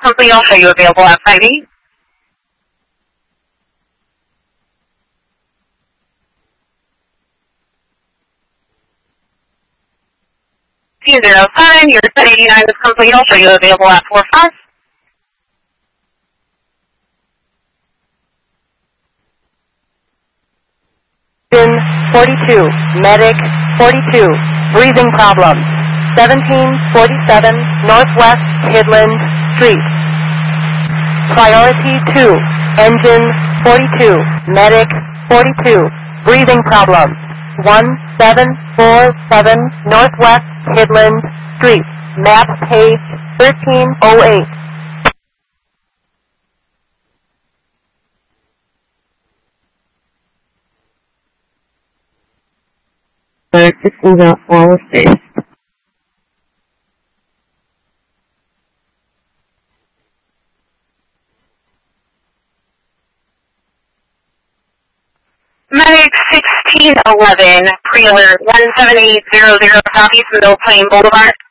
company, I'll show you available at 5-8. C05, you're at 89, this company, I'll show you available at 4-5. Engine 42, medic 42, breathing problems, 1747 Northwest Kidland Street. Priority 2, engine 42, medic 42, breathing problems, 1747 Northwest Kidland Street. Map page 1308. This is a flower space. Medic 1611, pre-alert 17800 Southeast Middle Plain Boulevard.